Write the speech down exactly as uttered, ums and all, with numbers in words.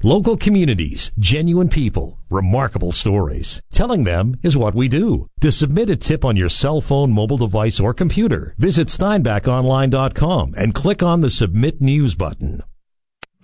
Local communities, genuine people, remarkable stories. Telling them is what we do. To submit a tip on your cell phone, mobile device, or computer, visit steinbach online dot com and click on the Submit News button.